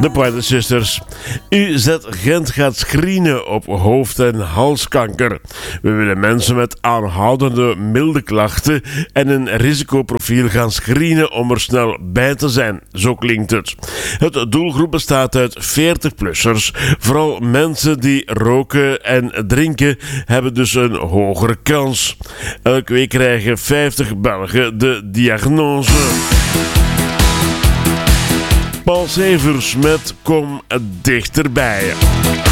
De Pointer Sisters. UZ Gent gaat screenen op hoofd- en halskanker. We willen mensen met aanhoudende milde klachten en een risicoprofiel gaan screenen om er snel bij te zijn. Zo klinkt het. Het doelgroep bestaat uit 40-plussers. Vooral mensen die roken en drinken hebben dus een hogere kans. Elke week krijgen 50 Belgen de diagnose. Paul Severs met Kom dichterbij.